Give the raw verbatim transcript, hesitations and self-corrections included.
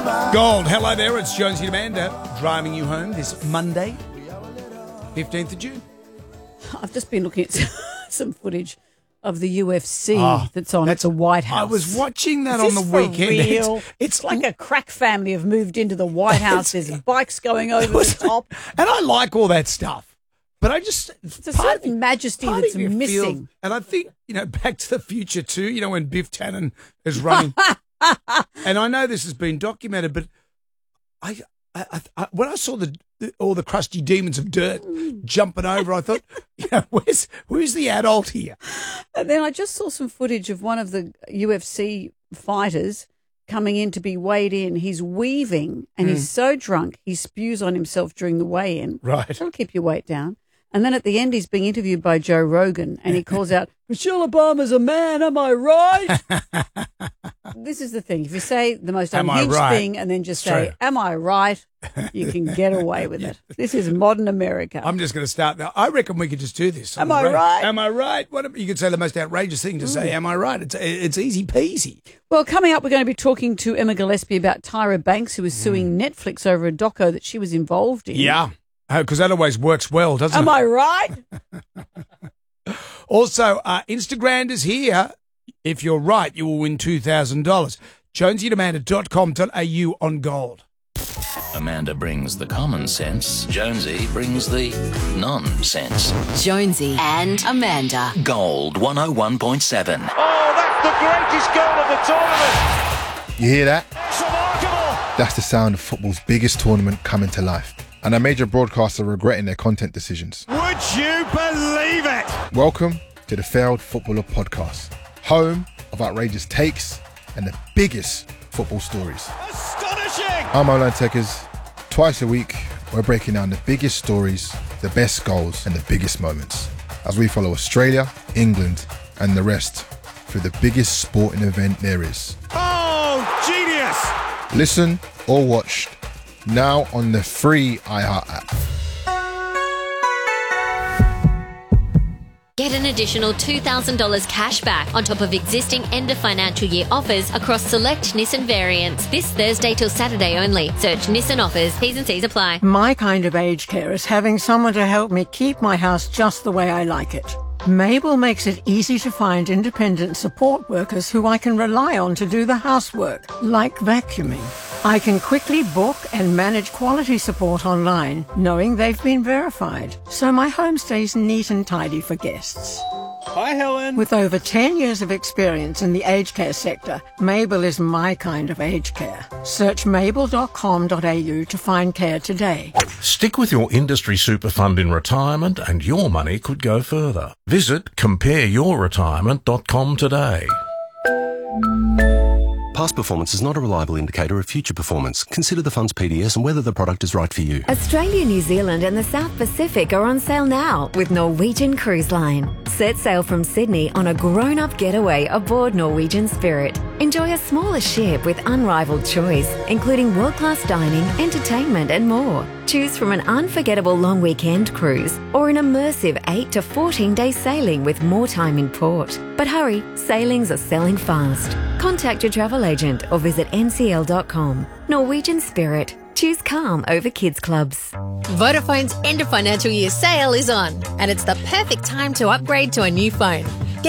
Gold, hello there, it's Jonesy and Amanda driving you home this Monday, fifteenth of June. I've just been looking at some footage of the U F C Oh, that's on that's- at the White House. I was watching that Is on this the for weekend. real? It's, It's like a crack family have moved into the White House. There's bikes going over was- the top. and I like all that stuff, but I just It's a part of certain me- majesty part that's of you missing. feel- and I think, you know, Back to the Future too, you know, when Biff Tannen is running. And I know this has been documented, but I, I, I, I when I saw the, the all the crusty demons of dirt jumping over, I thought, you know, where's where's the adult here? And then I just saw some footage of one of the U F C fighters coming in to be weighed in. He's weaving and Mm. he's so drunk he spews on himself during the weigh-in. Right. That'll keep your weight down. And then at the end, he's being interviewed by Joe Rogan and he calls out, Michelle Obama's a man, am I right? This is the thing. If you say the most Am I unhinged right? thing and then just It's say, true. am I right? You can get away with it. This is modern America. I'm just going to start now. I reckon we could just do this. Am I right? Am I right? What you could say the most outrageous thing to say. Am I right? It's it's easy peasy. Well, coming up, we're going to be talking to Emma Gillespie about Tyra Banks, who is Mm. suing Netflix over a doco that she was involved in. Yeah, because that always works well, doesn't Am it? I right? Also, uh, Instagram is here. If you're right, you will win two thousand dollars. jonesy and amanda dot com dot a u on gold. Amanda brings the common sense. Jonesy brings the nonsense. Jonesy and Amanda. Gold one oh one point seven. Oh, that's the greatest goal of the tournament. You hear that? It's remarkable. That's the sound of football's biggest tournament coming to life. And our major broadcasts are regretting their content decisions. Would you believe it? Welcome to the Failed Footballer Podcast, home of outrageous takes and the biggest football stories. Astonishing. I'm Olan Tekers. Twice a week, we're breaking down the biggest stories, the best goals, and the biggest moments as we follow Australia, England, and the rest through the biggest sporting event there is. Oh, genius. Listen or watch now on the free iHeart app. Get an additional two thousand dollars cash back on top of existing end of financial year offers across select Nissan variants this Thursday till Saturday only. Search Nissan offers. T's and C's apply. My kind of aged care is having someone to help me keep my house just the way I like it. Mabel makes it easy to find independent support workers who I can rely on to do the housework, like vacuuming. I can quickly book and manage quality support online, knowing they've been verified, so my home stays neat and tidy for guests. Hi, Helen. With over ten years of experience in the aged care sector, Mabel is my kind of aged care. Search mabel dot com dot a u to find care today. Stick with your industry super fund in retirement and your money could go further. Visit compare your retirement dot com today. Past performance is not a reliable indicator of future performance. Consider the fund's P D S and whether the product is right for you. Australia, New Zealand and the South Pacific are on sale now with Norwegian Cruise Line. Set sail from Sydney on a grown-up getaway aboard Norwegian Spirit. Enjoy a smaller ship with unrivaled choice, including world-class dining, entertainment and more. Choose from an unforgettable long weekend cruise or an immersive eight to fourteen day sailing with more time in port. But hurry, sailings are selling fast. Contact your travel agent or visit n c l dot com. Norwegian Spirit. Choose calm over kids clubs. Vodafone's end of financial year sale is on, and it's the perfect time to upgrade to a new phone.